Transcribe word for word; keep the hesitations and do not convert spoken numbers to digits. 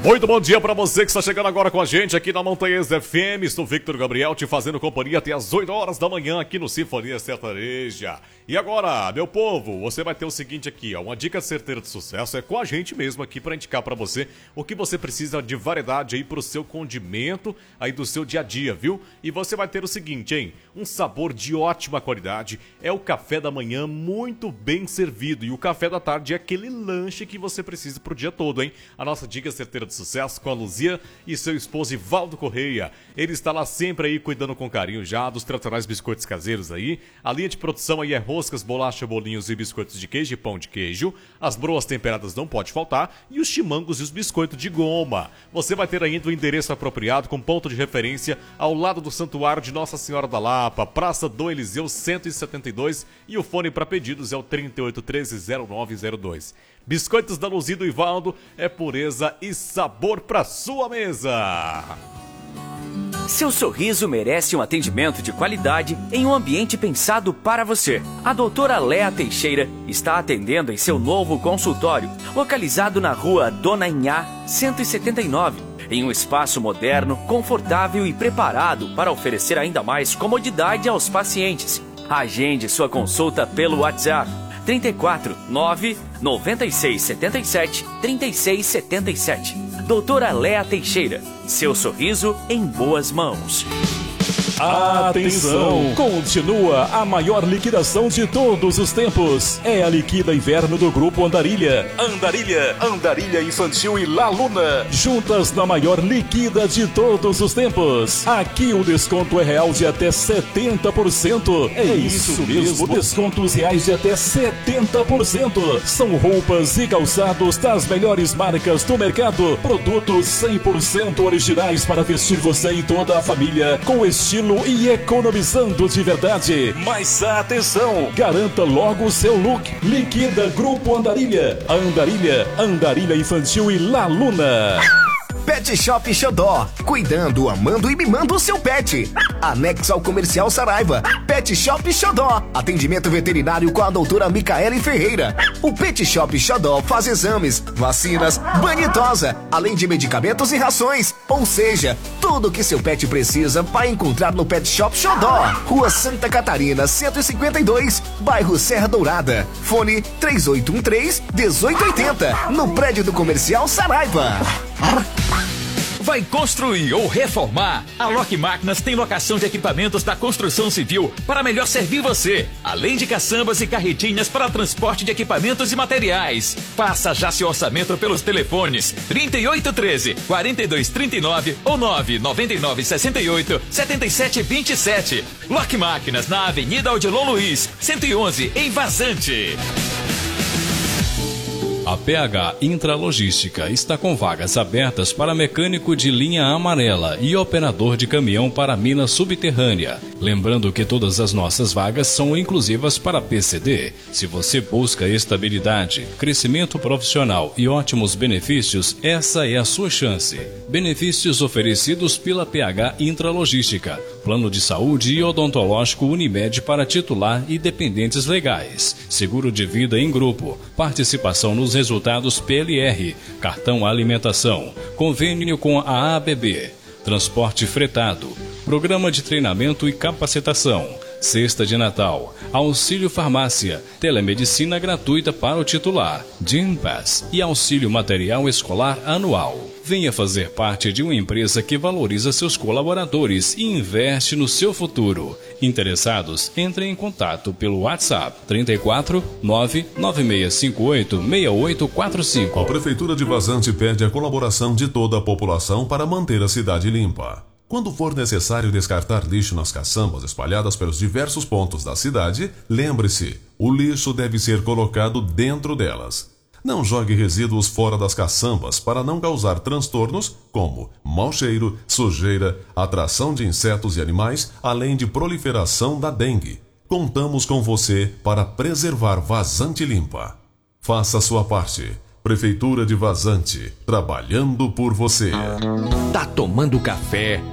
Muito bom dia pra você que está chegando agora com a gente aqui na Montanhas F M. Estou Victor Gabriel te fazendo companhia até as oito horas da manhã aqui no Sinfonia Sertaneja. E agora, meu povo, você vai ter o seguinte aqui, ó, uma dica certeira de sucesso é com a gente mesmo aqui para indicar para você o que você precisa de variedade aí pro seu condimento aí do seu dia a dia, viu? E você vai ter o seguinte, hein? Um sabor de ótima qualidade, é o café da manhã muito bem servido e o café da tarde é aquele lanche que você precisa pro dia todo, hein? A nossa dica certeira de sucesso com a Luzia e seu esposo Ivaldo Correia. Ele está lá sempre aí cuidando com carinho já dos tradicionais biscoitos caseiros aí. A linha de produção aí é roscas, bolacha, bolinhos e biscoitos de queijo e pão de queijo. As broas temperadas não pode faltar e os chimangos e os biscoitos de goma. Você vai ter ainda o endereço apropriado com ponto de referência ao lado do Santuário de Nossa Senhora da Lapa, Praça do Eliseu cento e setenta e dois e o fone para pedidos é o trinta e oito treze zero nove zero dois. Biscoitos da Luzia do Ivaldo é pureza e sabor para sua mesa. Seu sorriso merece um atendimento de qualidade em um ambiente pensado para você. A doutora Léa Teixeira está atendendo em seu novo consultório, localizado na rua Dona Inhá, cento e setenta e nove, em um espaço moderno, confortável e preparado para oferecer ainda mais comodidade aos pacientes. Agende sua consulta pelo WhatsApp trinta e quatro, nove, noventa e seis, setenta e sete, trinta e seis setenta e sete. Doutora Léa Teixeira, seu sorriso em boas mãos. Atenção! Continua a maior liquidação de todos os tempos. É a Liquida Inverno do Grupo Andarilha. Andarilha, Andarilha Infantil e La Luna. Juntas na maior liquida de todos os tempos. Aqui o desconto é real de até setenta por cento. É, é isso mesmo, descontos reais de até setenta por cento. São roupas e calçados das melhores marcas do mercado. Produtos cem por cento originais para vestir você e toda a família com estilo e economizando de verdade. Mas atenção, garanta logo o seu look. Liquida Grupo Andarilha. Andarilha, Andarilha Infantil e La Luna. Pet Shop Xodó, cuidando, amando e mimando o seu pet. Anexo ao Comercial Saraiva. Pet Shop Xodó, atendimento veterinário com a doutora Micaele Ferreira. O Pet Shop Xodó faz exames, vacinas, banho e tosa, além de medicamentos e rações. Ou seja, tudo que seu pet precisa vai encontrar no Pet Shop Xodó. Rua Santa Catarina, cento e cinquenta e dois, bairro Serra Dourada. Fone três oito um três, um oito oito zero, no prédio do Comercial Saraiva. Vai construir ou reformar? A Lock Máquinas tem locação de equipamentos da construção civil para melhor servir você, além de caçambas e carretinhas para transporte de equipamentos e materiais. Faça já seu orçamento pelos telefones trinta e oito treze, quarenta e dois trinta e nove ou nove nove nove sessenta e oito, setenta e sete vinte e sete. Lock Máquinas na Avenida Odilon Luiz, cento e onze, em Vazante. A P H Intralogística está com vagas abertas para mecânico de linha amarela e operador de caminhão para mina subterrânea. Lembrando que todas as nossas vagas são inclusivas para P C D. Se você busca estabilidade, crescimento profissional e ótimos benefícios, essa é a sua chance. Benefícios oferecidos pela P H Intralogística. Plano de saúde e odontológico Unimed para titular e dependentes legais. Seguro de vida em grupo. Participação nos resultados P L R, cartão alimentação, convênio com a A A B B, transporte fretado, programa de treinamento e capacitação, cesta de Natal, auxílio farmácia, telemedicina gratuita para o titular, Gympass e auxílio material escolar anual. Venha fazer parte de uma empresa que valoriza seus colaboradores e investe no seu futuro. Interessados, entrem em contato pelo WhatsApp trinta e quatro, nove nove seis cinco oito, seis oito quatro cinco. A Prefeitura de Vazante pede a colaboração de toda a população para manter a cidade limpa. Quando for necessário descartar lixo nas caçambas espalhadas pelos diversos pontos da cidade, lembre-se, o lixo deve ser colocado dentro delas. Não jogue resíduos fora das caçambas para não causar transtornos como mau cheiro, sujeira, atração de insetos e animais, além de proliferação da dengue. Contamos com você para preservar Vazante limpa. Faça a sua parte. Prefeitura de Vazante, trabalhando por você. Tá tomando café?